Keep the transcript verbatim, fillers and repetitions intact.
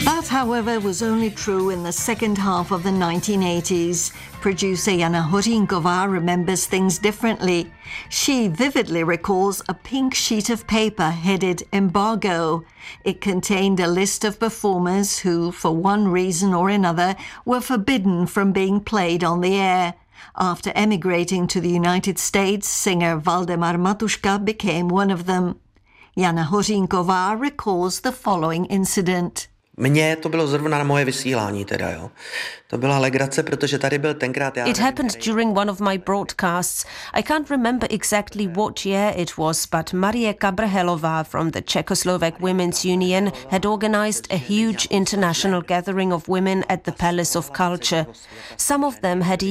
That, however, was only true in the second half of the nineteen eighties. Producer Jana Hořínková remembers things differently. She vividly recalls a pink sheet of paper headed Embargo. It contained a list of performers who, for one reason or another, were forbidden from being played on the air. After emigrating to the United States, singer Valdemar Matuška became one of them. Jana Hořínková recalls the following incident. Mně to bylo zrovna na moje vysílání teda, jo. To byla legrace, protože tady byl tenkrát... It happened during one of my broadcasts. I can't remember exactly what year it was, but Marie Kabrhelová from the Czechoslovak Women's Union had organized a huge international gathering of women at the Palace of Culture. Some of them had